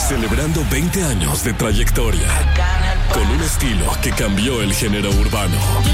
Celebrando 20 años de trayectoria, con un estilo que cambió el género urbano.